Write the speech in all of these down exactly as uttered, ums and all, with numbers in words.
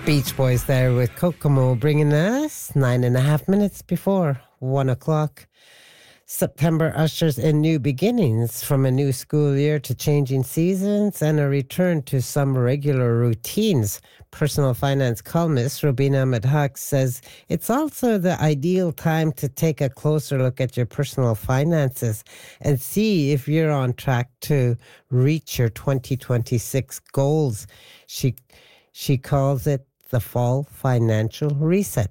Beach Boys there with Kokomo, bringing us nine and a half minutes before one o'clock. September ushers in new beginnings, from a new school year to changing seasons and a return to some regular routines. Personal finance columnist Rubina Ahmed-Haq says it's also the ideal time to take a closer look at your personal finances and see if you're on track to reach your twenty twenty-six goals. She she calls it the fall financial reset.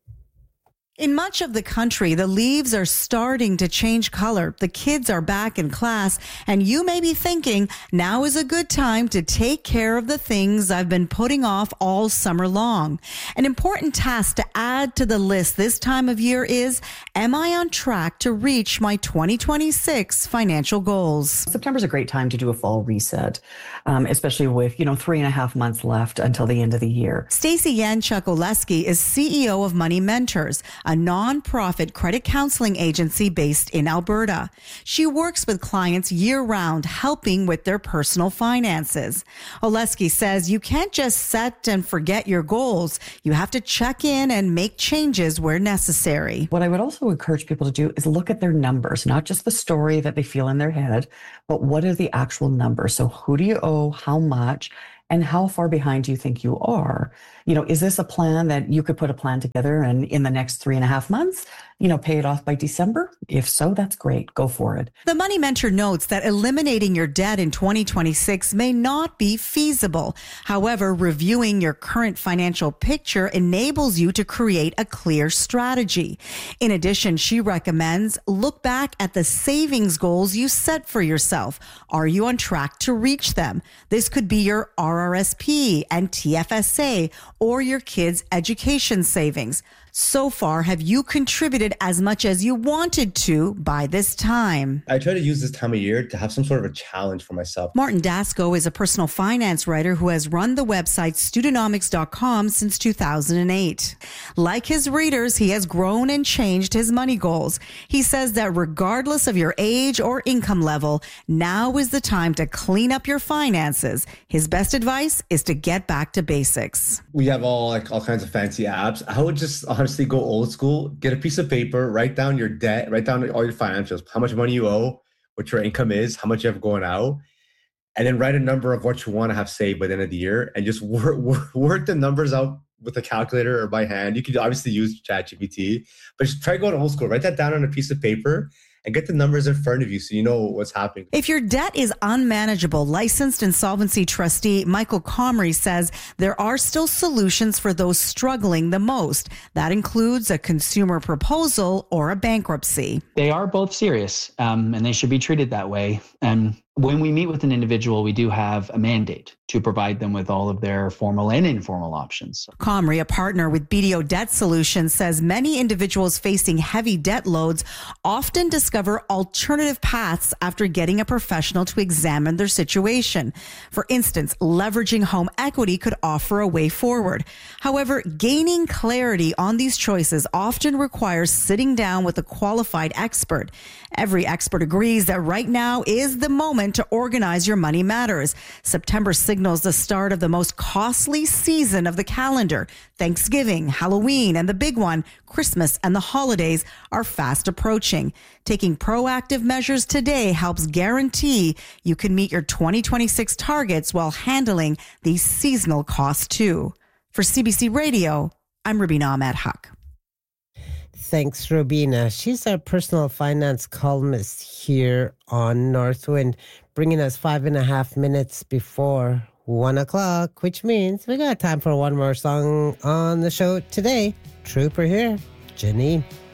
In much of the country, the leaves are starting to change color. The kids are back in class, and you may be thinking, now is a good time to take care of the things I've been putting off all summer long. An important task to add to the list this time of year is, am I on track to reach my twenty twenty-six financial goals? September is a great time to do a fall reset, um, especially with, you know, three and a half months left until the end of the year. Stacey Yanchuk-Oleski is C E O of Money Mentors, a non-profit credit counseling agency based in Alberta. She works with clients year-round, helping with their personal finances. Oleski says you can't just set and forget your goals. You have to check in and make changes where necessary. What I would also encourage people to do is look at their numbers, not just the story that they feel in their head, but what are the actual numbers? So who do you owe, how much, and how far behind do you think you are? You know, is this a plan that you could put a plan together and in the next three and a half months, you know, pay it off by December? If so, that's great. Go for it. The Money Mentor notes that eliminating your debt in twenty twenty-six may not be feasible. However, reviewing your current financial picture enables you to create a clear strategy. In addition, she recommends look back at the savings goals you set for yourself. Are you on track to reach them? This could be your R R S P and T F S A or your kids' education savings. So far, have you contributed as much as you wanted to by this time? I try to use this time of year to have some sort of a challenge for myself. Martin Dasco is a personal finance writer who has run the website studenomics dot com since two thousand eight. Like his readers, he has grown and changed his money goals. He says that regardless of your age or income level, now is the time to clean up your finances. His best advice is to get back to basics. We have all like all kinds of fancy apps. I would just honestly go old school, get a piece of paper, write down your debt, write down all your financials, how much money you owe, what your income is, how much you have going out, and then write a number of what you want to have saved by the end of the year and just work, work, work the numbers out with a calculator or by hand. You could obviously use ChatGPT, but just try going old school. Write that down on a piece of paper and get the numbers in front of you so you know what's happening. If your debt is unmanageable, licensed insolvency trustee Michael Comrie says there are still solutions for those struggling the most. That includes a consumer proposal or a bankruptcy. They are both serious, um, and they should be treated that way. And when we meet with an individual, we do have a mandate to provide them with all of their formal and informal options. Comrie, a partner with B D O Debt Solutions, says many individuals facing heavy debt loads often discover alternative paths after getting a professional to examine their situation. For instance, leveraging home equity could offer a way forward. However, gaining clarity on these choices often requires sitting down with a qualified expert. Every expert agrees that right now is the moment to organize your money matters. September signals the start of the most costly season of the calendar. Thanksgiving, Halloween, and the big one, Christmas and the holidays, are fast approaching. Taking proactive measures today helps guarantee you can meet your twenty twenty-six targets while handling these seasonal costs too. For C B C Radio, I'm Rubina Ahmed-Haq. Thanks, Rubina. She's our personal finance columnist here on Northwind, bringing us five and a half minutes before one o'clock, which means we got time for one more song on the show today. Trooper here, Janine.